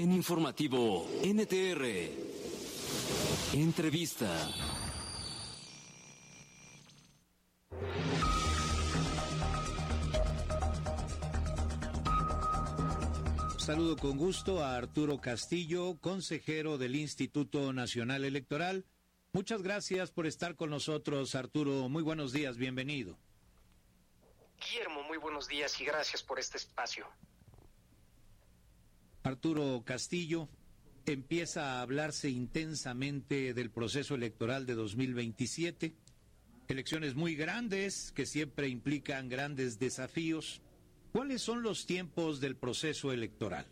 en Informativo NTR. Entrevista. Saludo con gusto a Arturo Castillo, consejero del Instituto Nacional Electoral. Muchas gracias por estar con nosotros, Arturo. Muy buenos días, bienvenido. Guillermo, muy buenos días y gracias por este espacio. Arturo Castillo, empieza a hablarse intensamente del proceso electoral de 2027. Elecciones muy grandes que siempre implican grandes desafíos. ¿Cuáles son los tiempos del proceso electoral?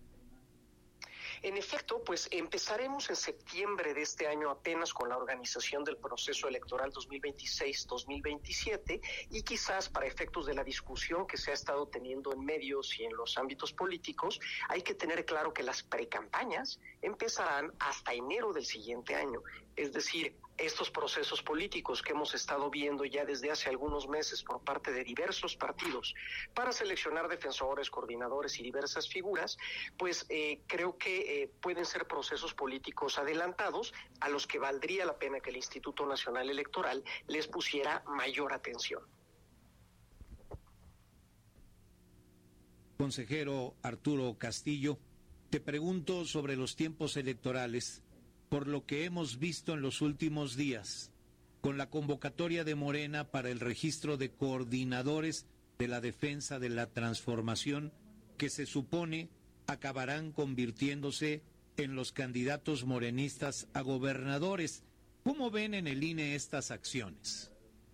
En efecto, pues empezaremos en septiembre de este año apenas con la organización del proceso electoral 2026-2027 y quizás para efectos de la discusión que se ha estado teniendo en medios y en los ámbitos políticos, hay que tener claro que las precampañas empezarán hasta enero del siguiente año. Es decir, estos procesos políticos que hemos estado viendo ya desde hace algunos meses por parte de diversos partidos para seleccionar defensores, coordinadores y diversas figuras, pues creo que pueden ser procesos políticos adelantados a los que valdría la pena que el Instituto Nacional Electoral les pusiera mayor atención. Consejero Arturo Castillo, te pregunto sobre los tiempos electorales. Por lo que hemos visto en los últimos días, con la convocatoria de Morena para el registro de coordinadores de la defensa de la transformación, que se supone acabarán convirtiéndose en los candidatos morenistas a gobernadores. ¿Cómo ven en el INE estas acciones?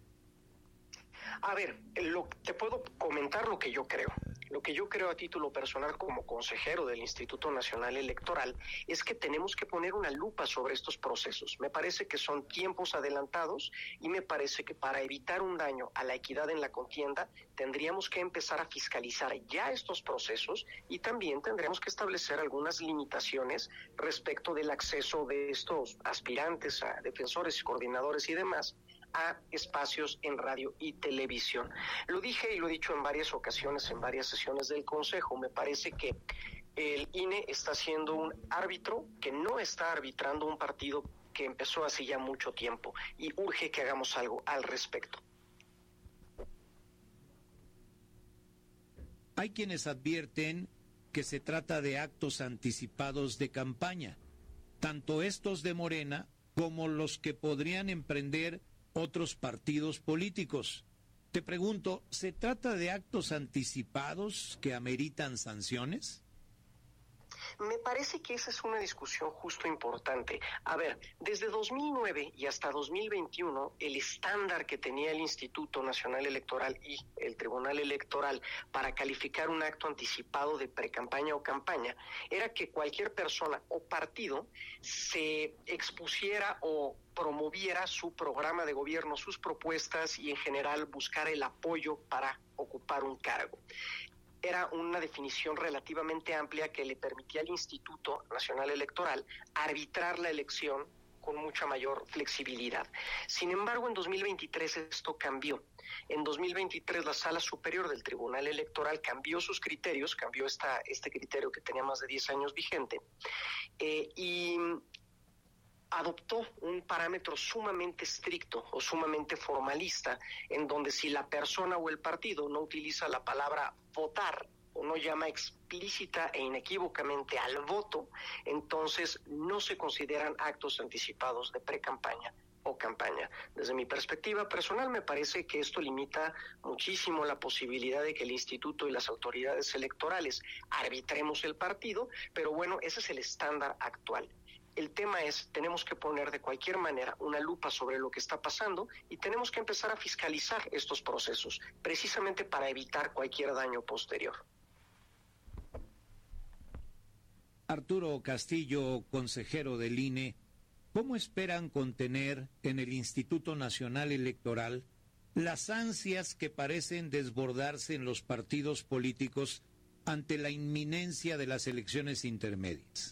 A ver, te puedo comentar lo que yo creo. Lo que yo creo a título personal como consejero del Instituto Nacional Electoral es que tenemos que poner una lupa sobre estos procesos. Me parece que son tiempos adelantados y me parece que para evitar un daño a la equidad en la contienda tendríamos que empezar a fiscalizar ya estos procesos y también tendríamos que establecer algunas limitaciones respecto del acceso de estos aspirantes a defensores, coordinadores y demás a espacios en radio y televisión. Lo dije y lo he dicho en varias ocasiones, en varias sesiones del Consejo. Me parece que el INE está siendo un árbitro que no está arbitrando un partido que empezó hace ya mucho tiempo y urge que hagamos algo al respecto. Hay quienes advierten que se trata de actos anticipados de campaña, tanto estos de Morena como los que podrían emprender otros partidos políticos. Te pregunto, ¿se trata de actos anticipados que ameritan sanciones? Me parece que esa es una discusión justo importante. A ver, desde 2009 y hasta 2021, el estándar que tenía el Instituto Nacional Electoral y el Tribunal Electoral para calificar un acto anticipado de precampaña o campaña era que cualquier persona o partido se expusiera o promoviera su programa de gobierno, sus propuestas y en general buscar el apoyo para ocupar un cargo. Era una definición relativamente amplia que le permitía al Instituto Nacional Electoral arbitrar la elección con mucha mayor flexibilidad. Sin embargo, en 2023 esto cambió. En 2023 la Sala Superior del Tribunal Electoral cambió sus criterios, cambió este criterio que tenía más de 10 años vigente, y adoptó un parámetro sumamente estricto o sumamente formalista, en donde si la persona o el partido no utiliza la palabra votar o no llama explícita e inequívocamente al voto, entonces no se consideran actos anticipados de precampaña o campaña. Desde mi perspectiva personal me parece que esto limita muchísimo la posibilidad de que el instituto y las autoridades electorales arbitremos el partido, pero bueno, ese es el estándar actual. El tema es, tenemos que poner de cualquier manera una lupa sobre lo que está pasando y tenemos que empezar a fiscalizar estos procesos, precisamente para evitar cualquier daño posterior. Arturo Castillo, consejero del INE, ¿cómo esperan contener en el Instituto Nacional Electoral las ansias que parecen desbordarse en los partidos políticos ante la inminencia de las elecciones intermedias?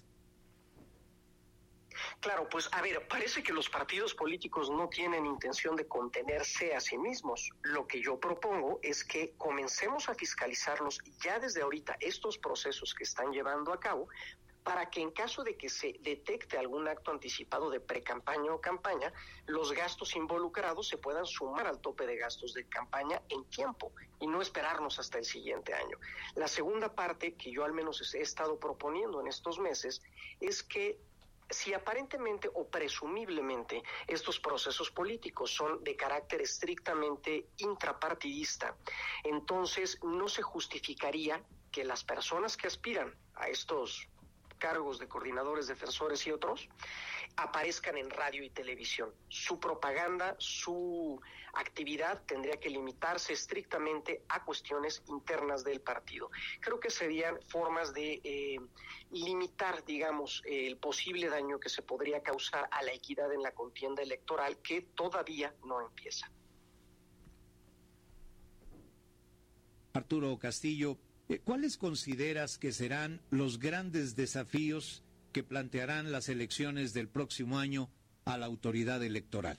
Claro, pues a ver, parece que los partidos políticos no tienen intención de contenerse a sí mismos. Lo que yo propongo es que comencemos a fiscalizarlos ya desde ahorita, estos procesos que están llevando a cabo, para que en caso de que se detecte algún acto anticipado de precampaña o campaña, los gastos involucrados se puedan sumar al tope de gastos de campaña en tiempo y no esperarnos hasta el siguiente año. La segunda parte que yo al menos he estado proponiendo en estos meses es que si aparentemente o presumiblemente estos procesos políticos son de carácter estrictamente intrapartidista, entonces no se justificaría que las personas que aspiran a estos cargos de coordinadores, defensores y otros aparezcan en radio y televisión. Su propaganda, su actividad tendría que limitarse estrictamente a cuestiones internas del partido. Creo que serían formas de limitar, digamos, el posible daño que se podría causar a la equidad en la contienda electoral, que todavía no empieza. Arturo Castillo, ¿cuáles consideras que serán los grandes desafíos que plantearán las elecciones del próximo año a la autoridad electoral?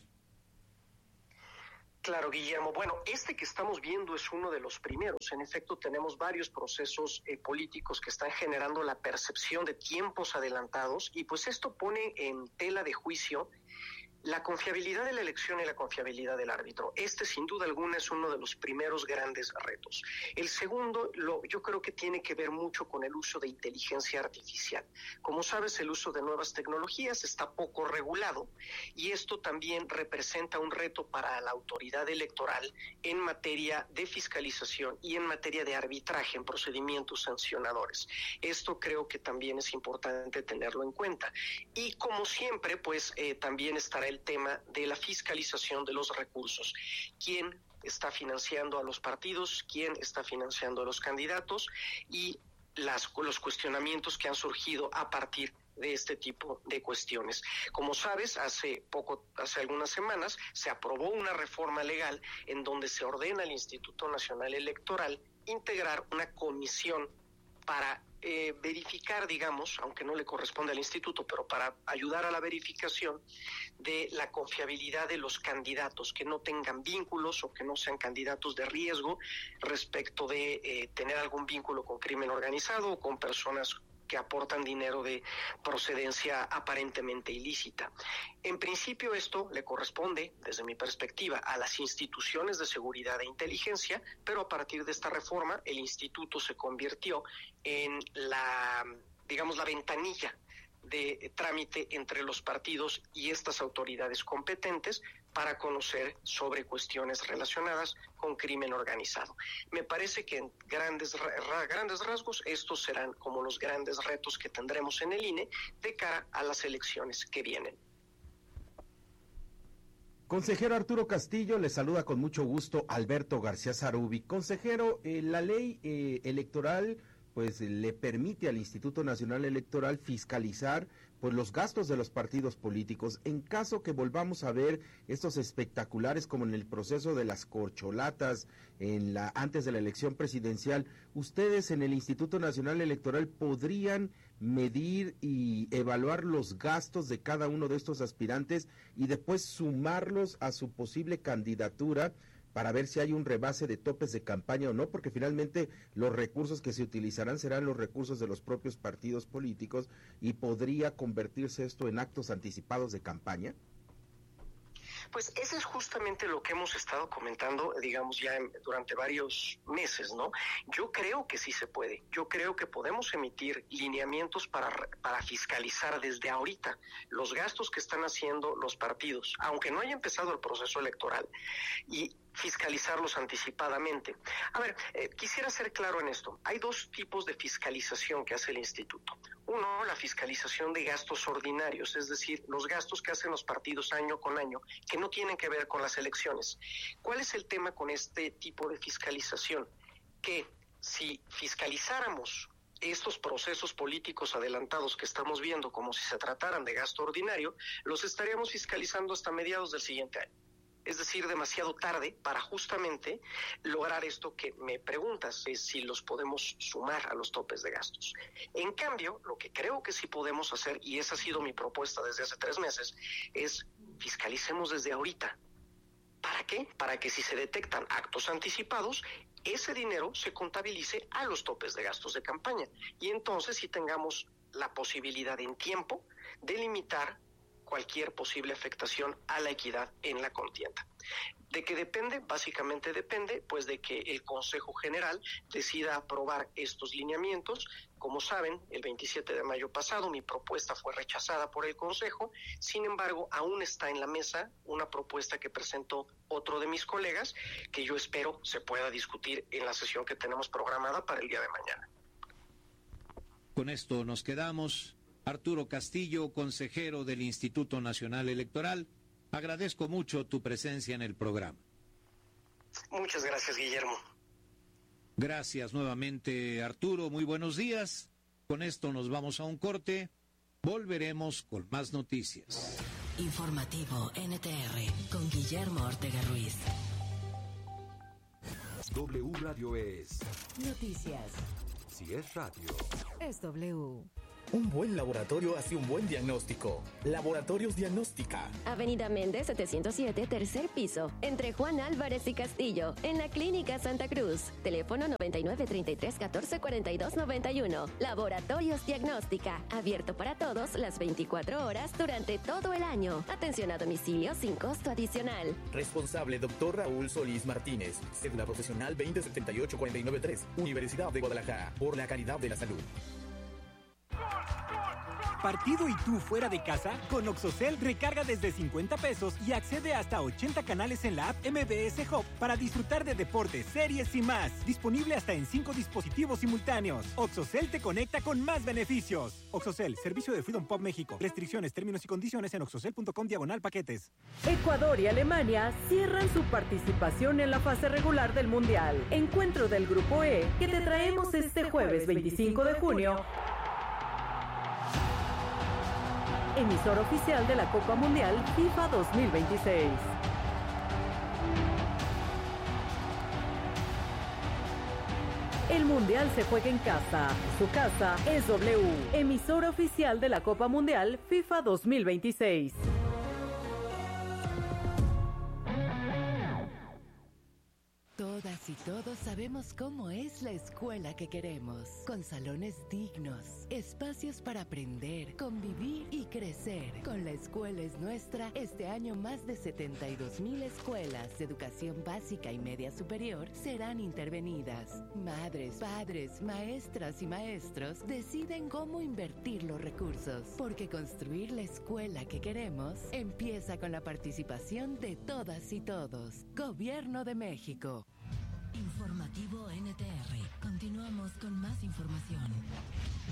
Claro, Guillermo. Bueno, este que estamos viendo es uno de los primeros. En efecto, tenemos varios procesos políticos que están generando la percepción de tiempos adelantados y pues esto pone en tela de juicio la confiabilidad de la elección y la confiabilidad del árbitro. Este, sin duda alguna, es uno de los primeros grandes retos. El segundo, yo creo que tiene que ver mucho con el uso de inteligencia artificial. Como sabes, el uso de nuevas tecnologías está poco regulado y esto también representa un reto para la autoridad electoral en materia de fiscalización y en materia de arbitraje en procedimientos sancionadores. Esto creo que también es importante tenerlo en cuenta. Y como siempre, pues también estará el tema de la fiscalización de los recursos. ¿Quién está financiando a los partidos? ¿Quién está financiando a los candidatos? Y los cuestionamientos que han surgido a partir de este tipo de cuestiones. Como sabes, hace algunas semanas se aprobó una reforma legal en donde se ordena al Instituto Nacional Electoral integrar una comisión para verificar, digamos, aunque no le corresponde al instituto, pero para ayudar a la verificación de la confiabilidad de los candidatos, que no tengan vínculos o que no sean candidatos de riesgo respecto de tener algún vínculo con crimen organizado o con personas que aportan dinero de procedencia aparentemente ilícita. En principio esto le corresponde, desde mi perspectiva, a las instituciones de seguridad e inteligencia, pero a partir de esta reforma el instituto se convirtió en la ventanilla de trámite entre los partidos y estas autoridades competentes para conocer sobre cuestiones relacionadas con crimen organizado. Me parece que en grandes rasgos estos serán como los grandes retos que tendremos en el INE de cara a las elecciones que vienen. Consejero Arturo Castillo, le saluda con mucho gusto Alberto García Zarubi. Consejero, la ley electoral pues le permite al Instituto Nacional Electoral fiscalizar pues los gastos de los partidos políticos. En caso que volvamos a ver estos espectaculares como en el proceso de las corcholatas antes de la elección presidencial, ustedes en el Instituto Nacional Electoral podrían medir y evaluar los gastos de cada uno de estos aspirantes y después sumarlos a su posible candidatura para ver si hay un rebase de topes de campaña o no, porque finalmente los recursos que se utilizarán serán los recursos de los propios partidos políticos y podría convertirse esto en actos anticipados de campaña. Pues ese es justamente lo que hemos estado comentando, digamos, ya durante varios meses, ¿no? Yo creo que sí se puede. Yo creo que podemos emitir lineamientos para fiscalizar desde ahorita los gastos que están haciendo los partidos, aunque no haya empezado el proceso electoral, y fiscalizarlos anticipadamente. A ver, quisiera ser claro en esto. Hay dos tipos de fiscalización que hace el instituto. Uno, la fiscalización de gastos ordinarios, es decir, los gastos que hacen los partidos año con año, que no tienen que ver con las elecciones. ¿Cuál es el tema con este tipo de fiscalización? Que si fiscalizáramos estos procesos políticos adelantados que estamos viendo como si se trataran de gasto ordinario, los estaríamos fiscalizando hasta mediados del siguiente año. Es decir, demasiado tarde para justamente lograr esto que me preguntas, es si los podemos sumar a los topes de gastos. En cambio, lo que creo que sí podemos hacer, y esa ha sido mi propuesta desde hace 3 meses, es fiscalicemos desde ahorita. ¿Para qué? Para que si se detectan actos anticipados, ese dinero se contabilice a los topes de gastos de campaña. Y entonces sí tengamos la posibilidad en tiempo de limitar cualquier posible afectación a la equidad en la contienda. ¿De qué depende? Básicamente depende pues de que el Consejo General decida aprobar estos lineamientos. Como saben, el 27 de mayo pasado mi propuesta fue rechazada por el Consejo. Sin embargo, aún está en la mesa una propuesta que presentó otro de mis colegas, que yo espero se pueda discutir en la sesión que tenemos programada para el día de mañana. Con esto nos quedamos. Arturo Castillo, consejero del Instituto Nacional Electoral, agradezco mucho tu presencia en el programa. Muchas gracias, Guillermo. Gracias nuevamente, Arturo. Muy buenos días. Con esto nos vamos a un corte. Volveremos con más noticias. Informativo NTR con Guillermo Ortega Ruiz. W Radio es Noticias. Si es radio. Es W. Un buen laboratorio hace un buen diagnóstico. Laboratorios Diagnóstica. Avenida Méndez 707, tercer piso, entre Juan Álvarez y Castillo, en la Clínica Santa Cruz. Teléfono 9933-1442-91. Laboratorios Diagnóstica, abierto para todos las 24 horas durante todo el año. Atención a domicilio sin costo adicional. Responsable Dr. Raúl Solís Martínez. Cédula profesional 2078493. Universidad de Guadalajara. Por la calidad de la salud. ¿Partido y tú fuera de casa? Con Oxocel recarga desde 50 pesos y accede hasta 80 canales en la app MBS Hub para disfrutar de deportes, series y más. Disponible hasta en 5 dispositivos simultáneos. Oxocel te conecta con más beneficios. Oxocel, servicio de Freedom Pop México. Restricciones, términos y condiciones en oxocel.com/paquetes. Ecuador y Alemania cierran su participación en la fase regular del Mundial. Encuentro del Grupo E que te traemos este jueves 25 de junio. Emisor oficial de la Copa Mundial FIFA 2026. El Mundial se juega en casa. Su casa es W. Emisor oficial de la Copa Mundial FIFA 2026. Todas y todos sabemos cómo es la escuela que queremos, con salones dignos, espacios para aprender, convivir y crecer. Con La Escuela es Nuestra, este año más de 72,000 escuelas de educación básica y media superior serán intervenidas. Madres, padres, maestras y maestros deciden cómo invertir los recursos, porque construir la escuela que queremos empieza con la participación de todas y todos. Gobierno de México. Informativo NTR. Continuamos con más información.